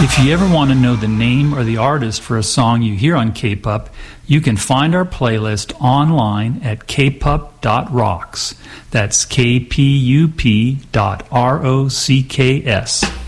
If you ever want to know the name or the artist for a song you hear on K-Pup, you can find our playlist online at kpup.rocks. That's kpup.rocks.